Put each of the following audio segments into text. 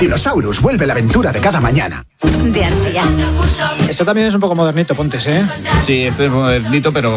Dinosaurus, vuelve la aventura de cada mañana. De Arciach. Esto también es un poco modernito, Pontes, ¿eh? Sí, esto es modernito, pero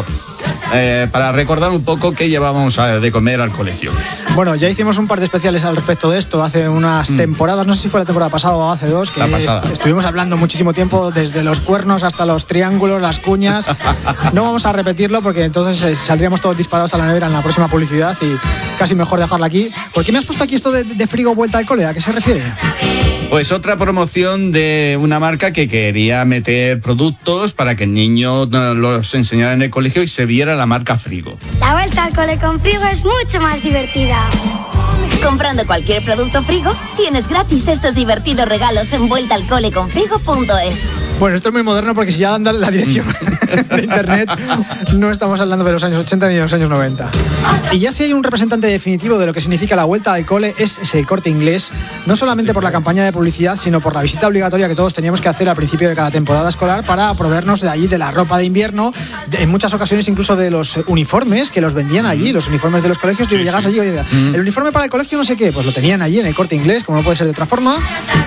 para recordar un poco qué llevábamos de comer al colegio. Bueno, ya hicimos un par de especiales al respecto de esto hace unas temporadas, no sé si fue la temporada pasada o hace dos, que estuvimos hablando muchísimo tiempo, desde los cuernos hasta los triángulos, las cuñas. No vamos a repetirlo porque entonces saldríamos todos disparados a la nevera en la próxima publicidad y casi mejor dejarla aquí. ¿Por qué me has puesto aquí esto de frigo vuelta al cole? ¿A qué se refiere? Pues otra promoción de una marca que quería meter productos para que el niño los enseñara en el colegio y se viera la marca Frigo. La vuelta al cole con Frigo es mucho más divertida. Comprando cualquier producto Frigo, tienes gratis estos divertidos regalos en vueltaalcoleconfrigo.es. Bueno, esto es muy moderno porque si ya dan la dirección de internet, no estamos hablando de los años 80 ni de los años 90. Y ya si hay un representante definitivo de lo que significa la vuelta al cole es ese Corte Inglés, no solamente por la campaña de publicidad, sino por la visita obligatoria que todos teníamos que hacer al principio de cada temporada escolar para proveernos de allí de la ropa de invierno, en muchas ocasiones incluso de los uniformes que los vendían allí, los uniformes de los colegios. Tú llegas allí, oye, el uniforme para el colegio no sé qué, pues lo tenían allí en el Corte Inglés, como no puede ser de otra forma.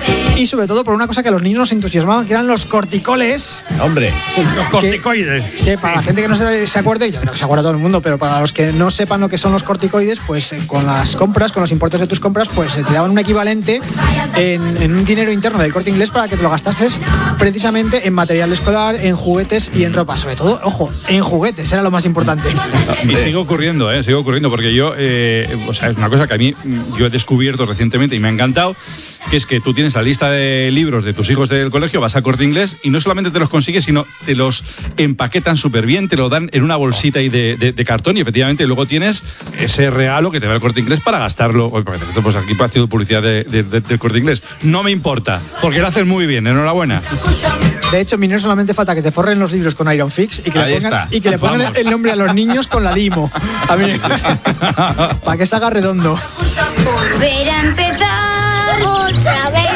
Y sobre todo por una cosa que a los niños nos entusiasmaba, que eran los corticoles. Hombre, los corticoides. Que para la gente que no se acuerde, yo creo que se acuerda todo el mundo, pero para los que no sepan lo que son los corticoides, pues con las compras, con los importes de tus compras, pues te daban un equivalente en un dinero interno del Corte Inglés para que te lo gastases precisamente en material escolar, en juguetes y en ropa. Sobre todo, ojo, en juguetes, era lo más importante. Y sigue ocurriendo, porque yo, o sea, es una cosa que a mí yo he descubierto recientemente y me ha encantado, que es que tú tienes la lista de libros de tus hijos del colegio, vas a Corte Inglés y no solamente te los consigues, sino te los empaquetan súper bien, te lo dan en una bolsita ahí de cartón y efectivamente luego tienes ese regalo que te da el Corte Inglés para gastarlo. Pues aquí haciendo publicidad del Corte Inglés. No me importa, porque lo hacen muy bien, enhorabuena. De hecho, Minero, solamente falta que te forren los libros con Iron Fix y que le pongan el nombre a los niños con la limo. A ver, para que se haga redondo. Volver a empezar otra vez.